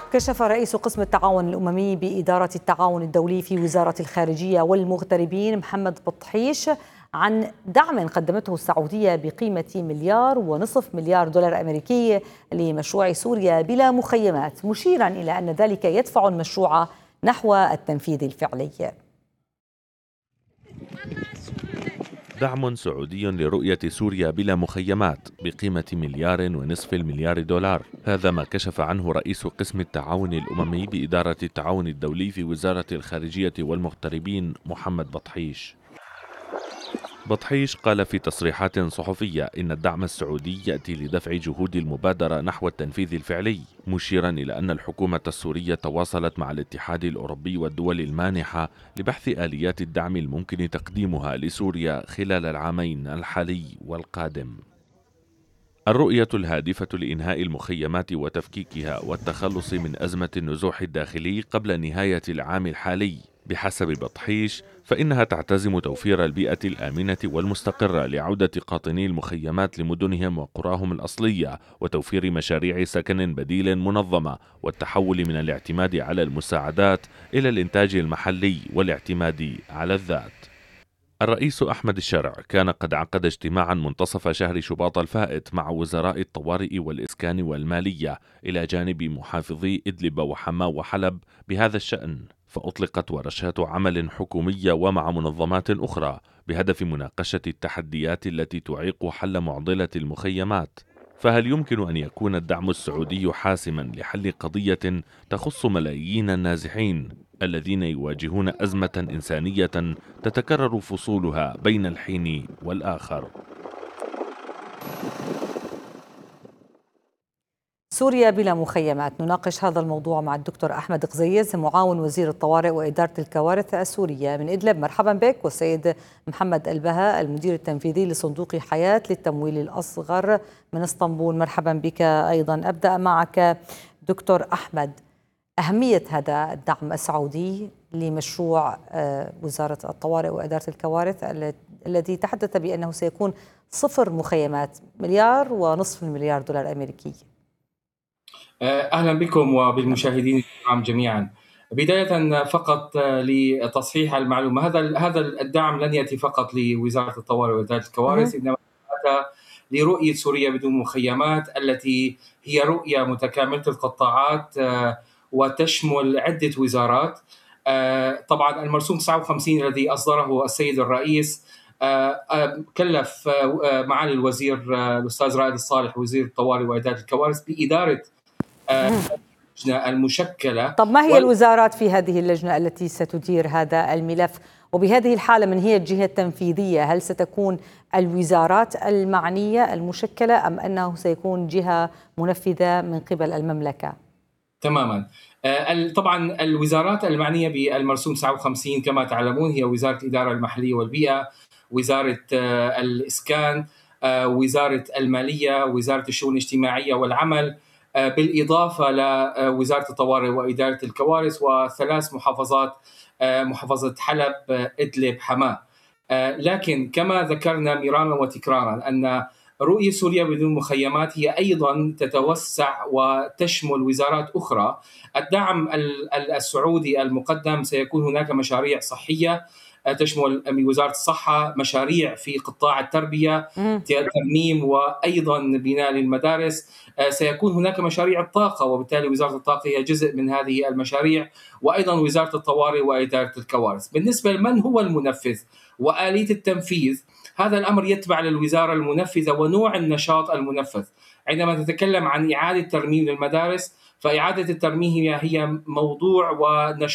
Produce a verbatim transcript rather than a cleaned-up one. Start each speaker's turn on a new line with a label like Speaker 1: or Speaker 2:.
Speaker 1: كشف رئيس قسم التعاون الأممي بإدارة التعاون الدولي في وزارة الخارجية والمغتربين محمد بطحيش عن دعم قدمته السعودية بقيمة مليار ونصف مليار دولار أمريكي لمشروع سوريا بلا مخيمات، مشيرا إلى أن ذلك يدفع المشروع نحو التنفيذ الفعلي.
Speaker 2: دعم سعودي لرؤية سوريا بلا مخيمات بقيمة مليار ونصف المليار دولار، هذا ما كشف عنه رئيس قسم التعاون الأممي بإدارة التعاون الدولي في وزارة الخارجية والمغتربين محمد بطحيش. بطحيش قال في تصريحات صحفية إن الدعم السعودي يأتي لدفع جهود المبادرة نحو التنفيذ الفعلي، مشيرا إلى أن الحكومة السورية تواصلت مع الاتحاد الأوروبي والدول المانحة لبحث آليات الدعم الممكن تقديمها لسوريا خلال العامين الحالي والقادم. الرؤية الهادفة لإنهاء المخيمات وتفكيكها والتخلص من أزمة النزوح الداخلي قبل نهاية العام الحالي بحسب بطحيش، فإنها تعتزم توفير البيئة الآمنة والمستقرة لعودة قاطني المخيمات لمدنهم وقراهم الأصلية، وتوفير مشاريع سكن بديل منظمة، والتحول من الاعتماد على المساعدات إلى الإنتاج المحلي والاعتماد على الذات. الرئيس أحمد الشرع كان قد عقد اجتماعا منتصف شهر شباط الفائت مع وزراء الطوارئ والإسكان والمالية إلى جانب محافظي إدلب وحما وحلب بهذا الشأن، فأطلقت ورشات عمل حكومية ومع منظمات أخرى بهدف مناقشة التحديات التي تعيق حل معضلة المخيمات. فهل يمكن أن يكون الدعم السعودي حاسما لحل قضية تخص ملايين النازحين الذين يواجهون أزمة إنسانية تتكرر فصولها بين الحين والآخر؟
Speaker 1: سوريا بلا مخيمات. نناقش هذا الموضوع مع الدكتور أحمد قزيز معاون وزير الطوارئ وإدارة الكوارث السورية من إدلب. مرحبا بك. والسيد محمد البهاء المدير التنفيذي لصندوق حياة للتمويل الأصغر من اسطنبول. مرحبا بك أيضا. أبدأ معك دكتور أحمد، أهمية هذا الدعم السعودي لمشروع وزارة الطوارئ وإدارة الكوارث الذي تحدث بأنه سيكون صفر مخيمات، مليار ونصف المليار دولار أمريكي.
Speaker 3: أهلا بكم وبالمشاهدين الكرام جميعا. بداية فقط لتصحيح المعلومة، هذا هذا الدعم لن يأتي فقط لوزارة الطوارئ وإدارة الكوارث، إنما أتى لرؤية سوريا بدون مخيمات التي هي رؤية متكاملة القطاعات وتشمل عدة وزارات. طبعا المرسوم تسعة وخمسين الذي أصدره السيد الرئيس كلف معالي الوزير الأستاذ رائد الصالح وزير الطوارئ وإدارة الكوارث بإدارة اللجنة المشكلة.
Speaker 1: طب ما هي وال... الوزارات في هذه اللجنة التي ستدير هذا الملف؟ وبهذه الحالة من هي الجهة التنفيذية؟ هل ستكون الوزارات المعنية المشكلة أم أنه سيكون جهة منفذة من قبل المملكة؟
Speaker 3: تماما. طبعا الوزارات المعنية بالمرسوم تسعة وخمسين كما تعلمون هي وزارة الإدارة المحلية والبيئة، وزارة الإسكان، وزارة المالية، وزارة الشؤون الاجتماعية والعمل، بالإضافة لوزارة الطوارئ وإدارة الكوارث، وثلاث محافظات، محافظة حلب، إدلب، حماة. لكن كما ذكرنا مرارا وتكرارا أن رؤية سوريا بدون مخيمات هي أيضا تتوسع وتشمل وزارات أخرى. الدعم السعودي المقدم سيكون هناك مشاريع صحية تشمل وزارة الصحة، مشاريع في قطاع التربية، ترميم وأيضا بناء للمدارس. سيكون هناك مشاريع الطاقة، وبالتالي وزارة الطاقة هي جزء من هذه المشاريع، وأيضا وزارة الطوارئ وإدارة الكوارث. بالنسبة لمن هو المنفذ وآلية التنفيذ، هذا الأمر يتبع للوزارة المنفذة ونوع النشاط المنفذ. عندما تتكلم عن إعادة ترميم للمدارس، فإعادة الترميم هي موضوع ونشاط